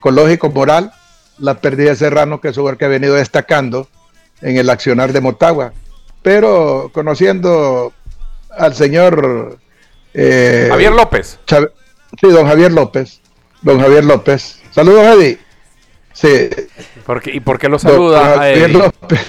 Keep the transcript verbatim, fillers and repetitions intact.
psicológico, moral, la pérdida de Serrano, que es un jugador que ha venido destacando en el accionar de Motagua. Pero conociendo al señor eh, Javier López. Chave, sí, don Javier López. Don Javier López. Saludos, Eddie. Sí. ¿Por qué, ¿Y por qué lo saluda don, don a Eddie? Javier López.